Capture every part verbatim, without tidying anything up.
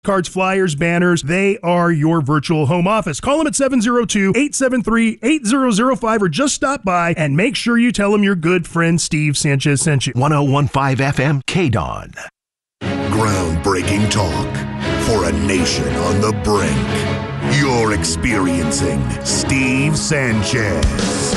Cards, flyers, banners, they are your virtual home office. Call them at seven oh two, eight seven three, eight oh oh five or just stop by and make sure you tell them your good friend Steve Sanchez sent you. one oh one point five F M, K D O N. Groundbreaking talk for a nation on the brink. You're experiencing Steve Sanchez.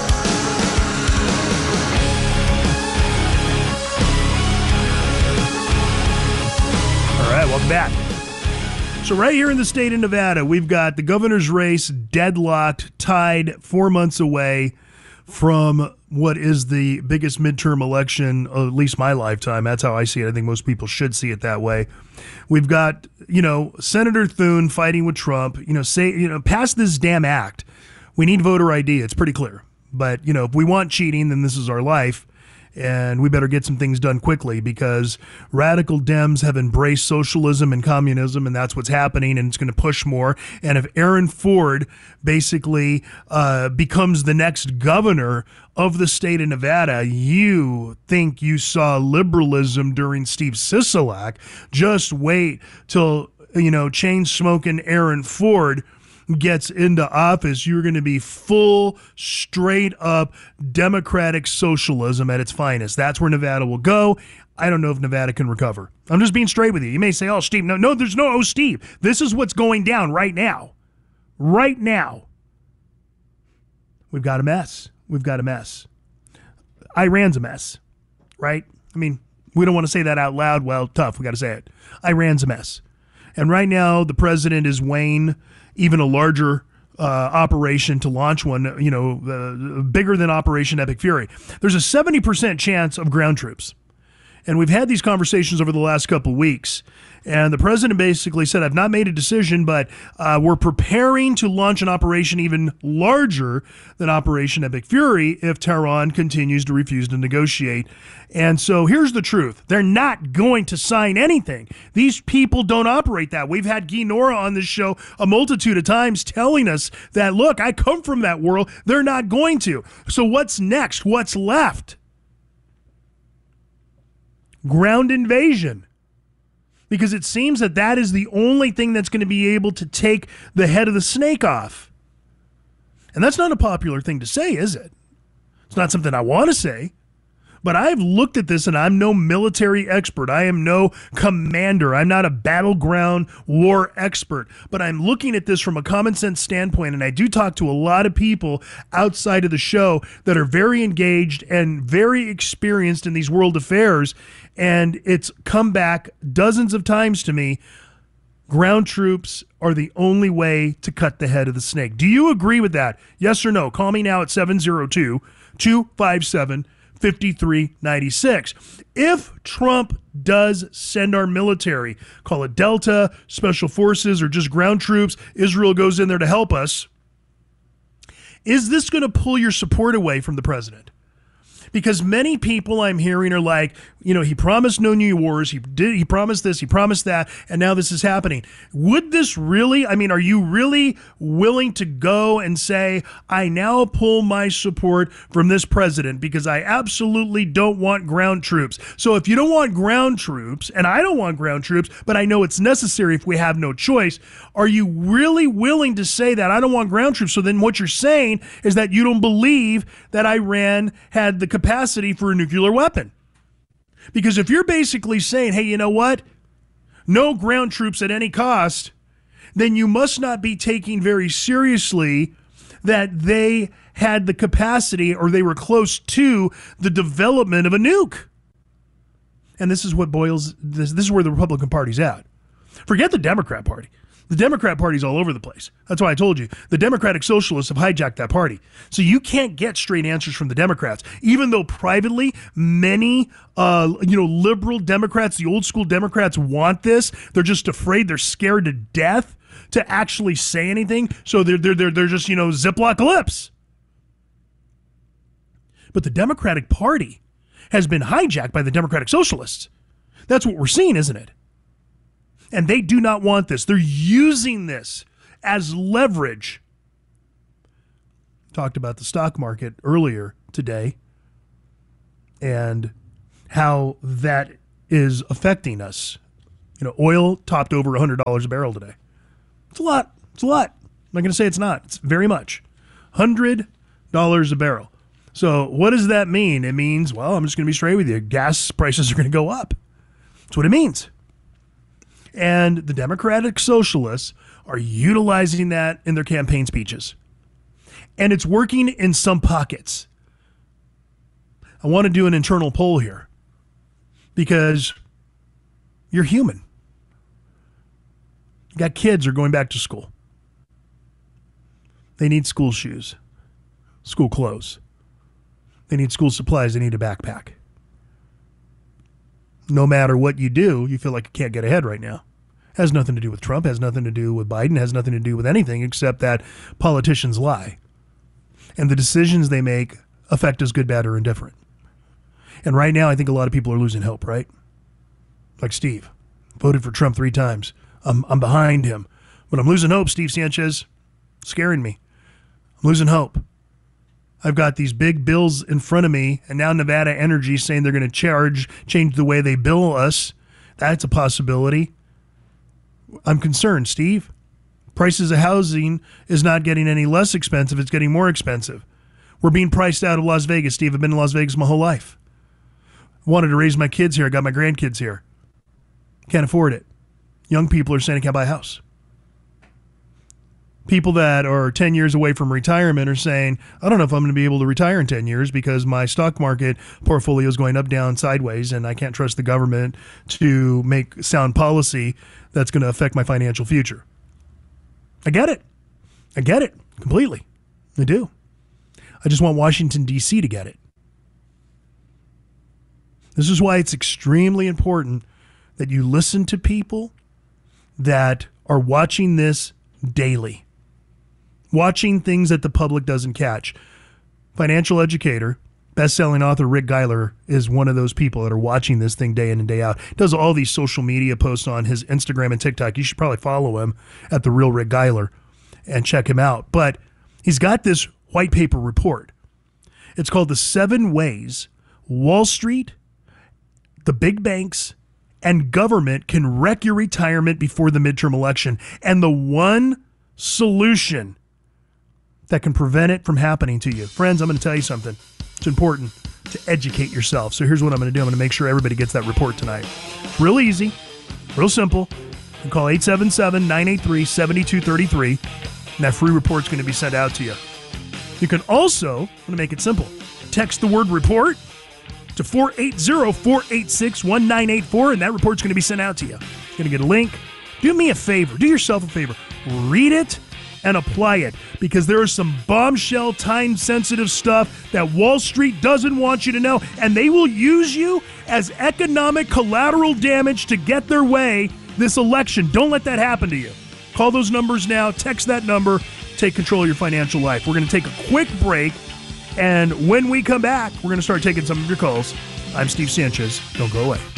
All right, welcome back. So right here in the state of Nevada, we've got the governor's race deadlocked, tied, four months away from what is the biggest midterm election of at least my lifetime. That's how I see it. I think most people should see it that way. We've got, you know, Senator Thune fighting with Trump, you know, say, you know, pass this damn act. We need voter I D. It's pretty clear. But, you know, if we want cheating, then this is our life. And we better get some things done quickly because radical Dems have embraced socialism and communism, and that's what's happening, and it's going to push more. And if Aaron Ford basically uh, becomes the next governor of the state of Nevada, you think you saw liberalism during Steve Sisolak. Just wait till, you know, chain-smoking Aaron Ford gets into office. You're going to be full, straight up democratic socialism at its finest. That's where Nevada will go. I don't know if Nevada can recover. I'm just being straight with you. You may say, oh, Steve, no, no, there's no, oh, Steve. This is what's going down right now. Right now. We've got a mess. We've got a mess. Iran's a mess, right? I mean, we don't want to say that out loud. Well, tough. We got to say it. Iran's a mess. And right now, the president is weighing even a larger uh, operation to launch one, you know, uh, bigger than Operation Epic Fury. There's a seventy percent chance of ground troops. And we've had these conversations over the last couple of weeks. And the president basically said, I've not made a decision, but uh, we're preparing to launch an operation even larger than Operation Epic Fury if Tehran continues to refuse to negotiate. And so here's the truth. They're not going to sign anything. These people don't operate that. We've had Guy Nora on this show a multitude of times telling us that, look, I come from that world. They're not going to. So what's next? What's left? Ground invasion. Because it seems that that is the only thing that's going to be able to take the head of the snake off. And that's not a popular thing to say, is it? It's not something I want to say. But I've looked at this, and I'm no military expert. I am no commander. I'm not a battleground war expert. But I'm looking at this from a common sense standpoint, and I do talk to a lot of people outside of the show that are very engaged and very experienced in these world affairs. And it's come back dozens of times to me. Ground troops are the only way to cut the head of the snake. Do you agree with that? Yes or no? Call me now at seven oh two, two five seven, five three nine six. If Trump does send our military, call it Delta, Special Forces, or just ground troops, Israel goes in there to help us, is this going to pull your support away from the president? Because many people I'm hearing are like, you know, he promised no new wars, he did, he promised this, he promised that, and now this is happening. Would this really, I mean, are you really willing to go and say, I now pull my support from this president because I absolutely don't want ground troops? So if you don't want ground troops, and I don't want ground troops, but I know it's necessary if we have no choice, are you really willing to say that I don't want ground troops? So then what you're saying is that you don't believe that Iran had the capacity for a nuclear weapon. Because if you're basically saying, hey, you know what? No ground troops at any cost, then you must not be taking very seriously that they had the capacity or they were close to the development of a nuke. And this is what boils, this, this is where the Republican Party's at. Forget the Democrat Party. The Democrat Party's all over the place. That's why I told you. The Democratic Socialists have hijacked that party. So you can't get straight answers from the Democrats. Even though privately, many uh, you know, liberal Democrats, the old school Democrats want this. They're just afraid. They're scared to death to actually say anything. So they're, they're, they're, they're just, you know, Ziploc lips. But the Democratic Party has been hijacked by the Democratic Socialists. That's what we're seeing, isn't it? And they do not want this. They're using this as leverage. Talked about the stock market earlier today and how that is affecting us You know, oil topped over one hundred dollars a barrel today. It's a lot. It's a lot. I'm not going to say it's not. It's very much. one hundred dollars a barrel. So what does that mean? It means, well, I'm just going to be straight with you. Gas prices are going to go up. That's what it means. And the Democratic Socialists are utilizing that in their campaign speeches. And it's working in some pockets. I want to do an internal poll here because you're human. You got kids who are going back to school. They need school shoes, school clothes. They need school supplies. They need a backpack. No matter what you do, you feel like you can't get ahead right now. Has nothing to do with Trump, has nothing to do with Biden, has nothing to do with anything except that politicians lie. And the decisions they make affect us good, bad, or indifferent. And right now, I think a lot of people are losing hope, right? Like Steve. Voted for Trump three times. I'm, I'm behind him. But I'm losing hope, Steve Sanchez. Scaring me. I'm losing hope. I've got these big bills in front of me, and now Nevada Energy saying they're going to charge, change the way they bill us. That's a possibility. I'm concerned, Steve. Prices of housing is not getting any less expensive. It's getting more expensive. We're being priced out of Las Vegas, Steve. I've been in Las Vegas my whole life. I wanted to raise my kids here. I got my grandkids here. Can't afford it. Young people are saying I can't buy a house. People that are ten years away from retirement are saying, I don't know if I'm going to be able to retire in ten years because my stock market portfolio is going up, down, sideways, and I can't trust the government to make sound policy that's going to affect my financial future. I get it. I get it completely. I do. I just want Washington, D C to get it. This is why it's extremely important that you listen to people that are watching this daily. Watching things that the public doesn't catch. Financial educator, best-selling author Rick Geiler is one of those people that are watching this thing day in and day out. He does all these social media posts on his Instagram and TikTok. You should probably follow him at The Real Rick Geiler and check him out. But he's got this white paper report. It's called The Seven Ways Wall Street, the big banks, and government can wreck your retirement before the midterm election. And the one solution that can prevent it from happening to you. Friends, I'm going to tell you something. It's important to educate yourself. So here's what I'm going to do. I'm going to make sure everybody gets that report tonight. It's real easy, real simple. You can call eight seven seven, nine eight three, seven two three three, and that free report's going to be sent out to you. You can also, I'm going to make it simple, text the word report to four eight zero, four eight six, one nine eight four, and that report's going to be sent out to you. You're going to get a link. Do me a favor. Do yourself a favor. Read it and apply it, because there is some bombshell, time-sensitive stuff that Wall Street doesn't want you to know, and they will use you as economic collateral damage to get their way this election. Don't let that happen to you. Call those numbers now. Text that number. Take control of your financial life. We're going to take a quick break, and when we come back, we're going to start taking some of your calls. I'm Steve Sanchez. Don't go away.